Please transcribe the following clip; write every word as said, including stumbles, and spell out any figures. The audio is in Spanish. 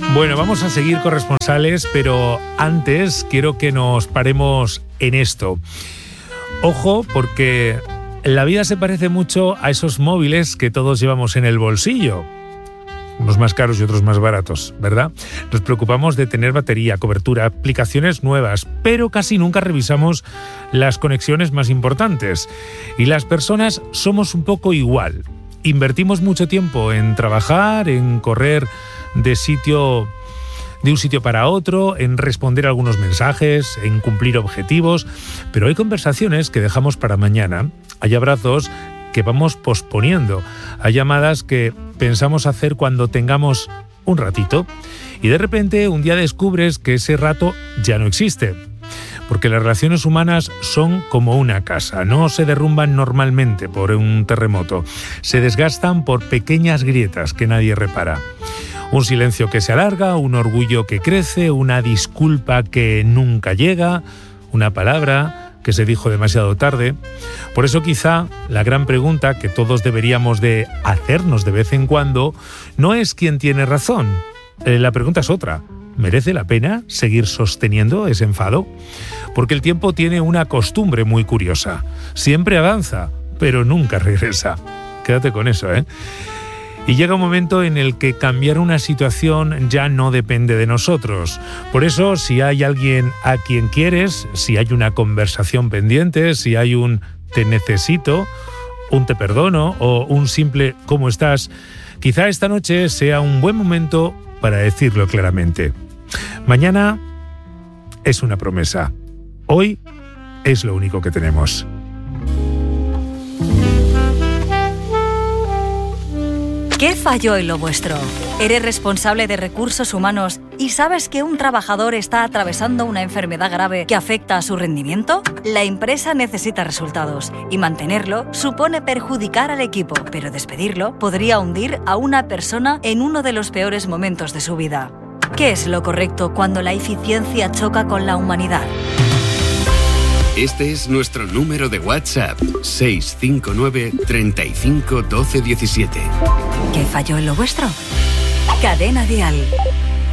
Bueno, vamos a seguir corresponsales, pero antes quiero que nos paremos en esto. Ojo, porque la vida se parece mucho a esos móviles que todos llevamos en el bolsillo. Unos más caros y otros más baratos, ¿verdad? Nos preocupamos de tener batería, cobertura, aplicaciones nuevas, pero casi nunca revisamos las conexiones más importantes. Y las personas somos un poco igual. Invertimos mucho tiempo en trabajar, en correr de sitio de un sitio para otro, en responder algunos mensajes, en cumplir objetivos, pero hay conversaciones que dejamos para mañana, hay abrazos que vamos posponiendo, hay llamadas que pensamos hacer cuando tengamos un ratito y de repente un día descubres que ese rato ya no existe. Porque las relaciones humanas son como una casa, no se derrumban normalmente por un terremoto, se desgastan por pequeñas grietas que nadie repara. Un silencio que se alarga, un orgullo que crece, una disculpa que nunca llega, una palabra que se dijo demasiado tarde. Por eso quizá la gran pregunta que todos deberíamos de hacernos de vez en cuando no es quién tiene razón. Eh, la pregunta es otra. ¿Merece la pena seguir sosteniendo ese enfado? Porque el tiempo tiene una costumbre muy curiosa. Siempre avanza, pero nunca regresa. Quédate con eso, ¿eh? Y llega un momento en el que cambiar una situación ya no depende de nosotros. Por eso, si hay alguien a quien quieres, si hay una conversación pendiente, si hay un te necesito, un te perdono o un simple ¿cómo estás?, quizá esta noche sea un buen momento para decirlo claramente. Mañana es una promesa. Hoy es lo único que tenemos. ¿Qué falló en lo vuestro? ¿Eres responsable de recursos humanos y sabes que un trabajador está atravesando una enfermedad grave que afecta a su rendimiento? La empresa necesita resultados y mantenerlo supone perjudicar al equipo, pero despedirlo podría hundir a una persona en uno de los peores momentos de su vida. ¿Qué es lo correcto cuando la eficiencia choca con la humanidad? Este es nuestro número de WhatsApp, seis cinco nueve, treinta y cinco, doce, diecisiete. ¿Qué falló en lo vuestro? Cadena Dial.